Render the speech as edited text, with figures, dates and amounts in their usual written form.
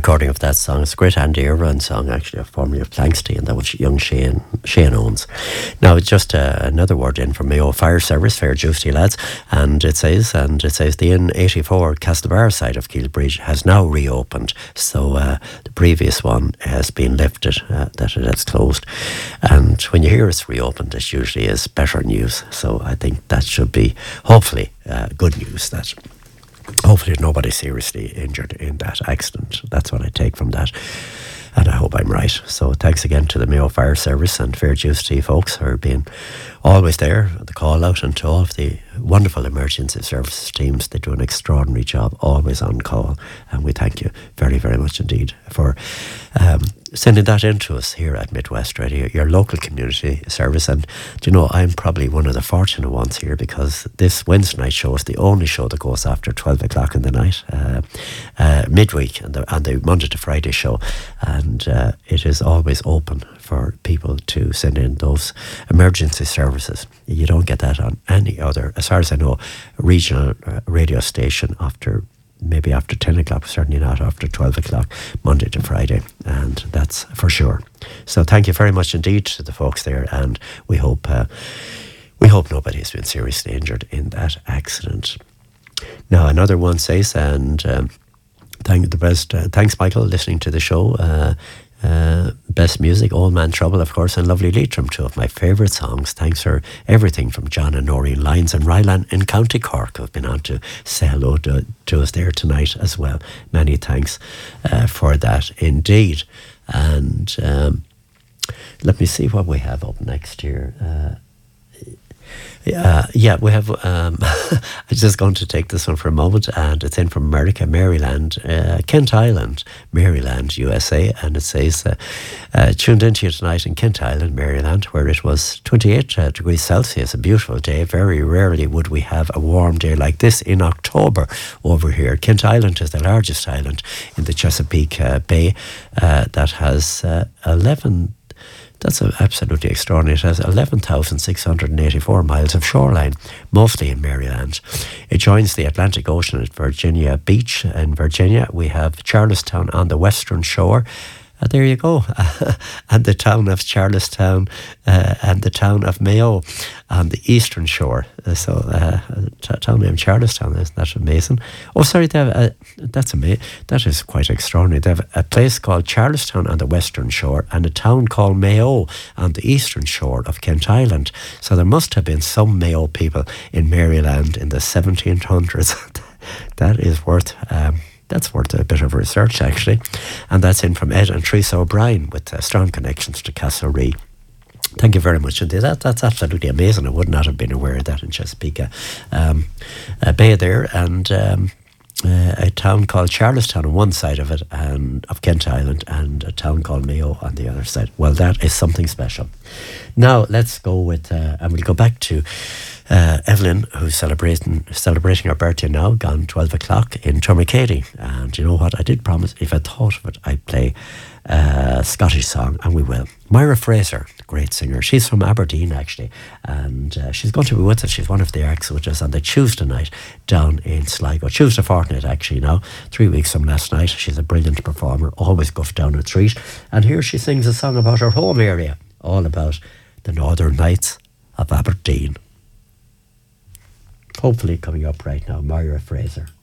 recording of that song. It's a great Andy Irvine song, actually, formerly of Planksty, and that was young Shane Owens. Now, it's just another word in from Mayo Fire Service, fair duty lads, and it says the N84 Castlebar side of Keelbridge has now reopened. So the previous one has been lifted, that it has closed. And when you hear it's reopened, it usually is better news. So I think that should be, hopefully, good news. That hopefully nobody seriously injured in that accident. That's what I take from that, and I hope I'm right. So thanks again to the Mayo Fire Service and fair dues to you folks for being always there, the call out, and to all of the wonderful emergency services teams. They do an extraordinary job, always on call, and we thank you very, very much indeed for sending that in to us here at Midwest Radio, your local community service. And do you know, I'm probably one of the fortunate ones here, because this Wednesday night show is the only show that goes after 12 o'clock in the night, midweek, and the Monday to Friday show, and it is always open for people to send in those emergency services. You don't get that on any other, as far as I know, regional radio station maybe after 10 o'clock, certainly not after 12 o'clock, Monday to Friday, and that's for sure. So thank you very much indeed to the folks there, and we hope nobody has been seriously injured in that accident. Now, another one says, and thanks Michael, listening to the show. Best music, Old Man Trouble, of course, and Lovely Leitrim, two of my favourite songs. Thanks for everything from John and Noreen Lyons and Rylan in County Cork, who've been on to say hello to us there tonight as well. Many thanks for that indeed. And let me see what we have up next here. We have I'm just going to take this one for a moment, and it's in from America, Maryland, Kent Island, Maryland, USA, and it says tuned into you tonight in Kent Island, Maryland, where it was 28 degrees Celsius, a beautiful day. Very rarely would we have a warm day like this in October over here. Kent Island is the largest island in the Chesapeake Bay, that has 11. That's absolutely extraordinary. It has 11,684 miles of shoreline, mostly in Maryland. It joins the Atlantic Ocean at Virginia Beach in Virginia. We have Charlestown on the western shore. There you go. And the town of Charlestown and the town of Mayo on the eastern shore. Town named Charlestown, isn't that amazing? Oh, sorry, they have that's amazing. That is quite extraordinary. They have a place called Charlestown on the western shore and a town called Mayo on the eastern shore of Kent Island. So there must have been some Mayo people in Maryland in the 1700s. That is worth... That's worth a bit of research, actually. And that's in from Ed and Teresa O'Brien with strong connections to Castlereagh. Thank you very much indeed. That's absolutely amazing. I would not have been aware of that in Chesapeake Bay there. And a town called Charlestown on one side of it, and of Kent Island, and a town called Mayo on the other side. Well, that is something special. Now, let's go with, and we'll go back to Evelyn, who's celebrating her birthday now, gone 12 o'clock in Tourmakeady. And you know what? I did promise, if I thought of it, I'd play a Scottish song, and we will. Myra Fraser, great singer. She's from Aberdeen, actually, and she's going to be with us. She's one of the acts with us on the Tuesday night down in Sligo. Tuesday fortnight, actually, now, 3 weeks from last night. She's a brilliant performer, always guffed down a treat. And here she sings a song about her home area, all about the Northern Lights of Aberdeen. Hopefully coming up right now, Myra Fraser.